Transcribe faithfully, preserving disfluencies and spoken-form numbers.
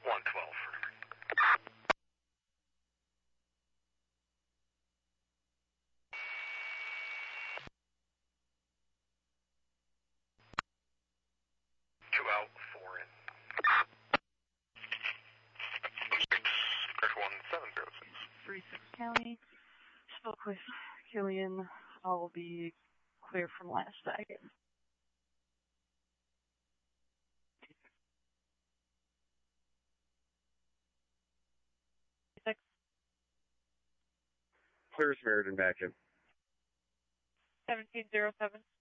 one twelve. Two out, four in. one seven zero six. three six County. Spoke with Killian. I'll be clear from last night. Clear Samaritan back in. seventeen zero seven.